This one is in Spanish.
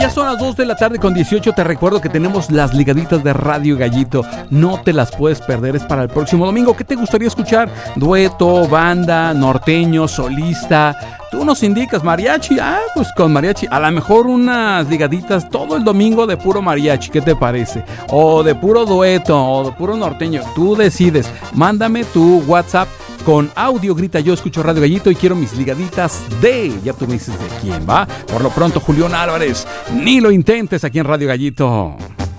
Ya son las 2 de la tarde con 18. Te recuerdo que tenemos las ligaditas de Radio Gallito. No te las puedes perder, es para el próximo domingo. ¿Qué te gustaría escuchar? Dueto, banda, norteño, solista. Tú nos indicas, mariachi. Pues con mariachi. A lo mejor unas ligaditas todo el domingo de puro mariachi. ¿Qué te parece? O de puro dueto, o de puro norteño. Tú decides. Mándame tu WhatsApp con audio, grita yo escucho Radio Gallito y quiero mis ligaditas de... Ya tú me dices de quién va. Por lo pronto, Julián Álvarez, ni lo intentes aquí en Radio Gallito.